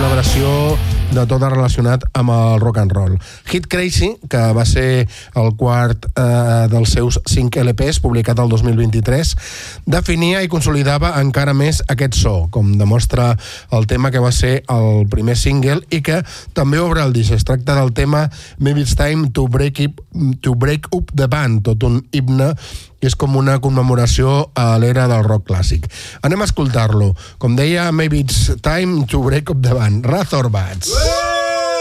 celebració de tot relacionat amb el rock and roll. Hit Crazy, que va ser el quart dels seus 5 LPs, publicat el 2023, definia i consolidava encara més aquest so, com demostra el tema que va ser el primer single i que també obre el disc. Es tracta del tema Maybe It's Time to Break Up the Band, tot un himne que és com una commemoració a l'era del rock clàssic. Anem a escoltar-lo. Com deia, Maybe It's Time to Break Up the Band. Razor Bats.